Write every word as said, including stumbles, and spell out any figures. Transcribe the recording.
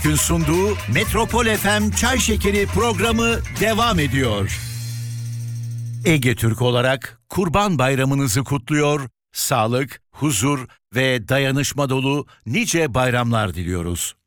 Gün sunduğu Metropol F M Çay Şekeri programı devam ediyor. Ege Türk olarak Kurban Bayramınızı kutluyor, sağlık, huzur ve dayanışma dolu nice bayramlar diliyoruz.